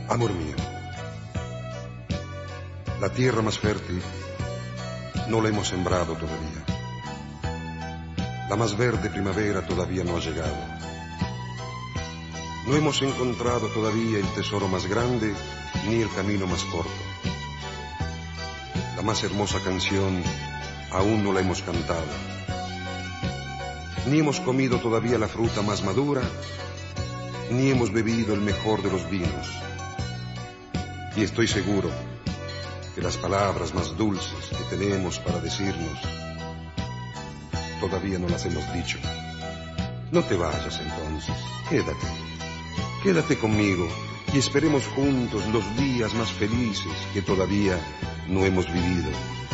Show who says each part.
Speaker 1: Amor mío, la tierra más fértil no la hemos sembrado todavía. La más verde primavera todavía no ha llegado. No hemos encontrado todavía el tesoro más grande ni el camino más corto. La más hermosa canción aún no la hemos cantado. Ni hemos comido todavía la fruta más madura, ni hemos bebido el mejor de los vinos. Y estoy seguro que las palabras más dulces que tenemos para decirnos todavía no las hemos dicho. No te vayas entonces, quédate conmigo y esperemos juntos los días más felices que todavía no hemos vivido.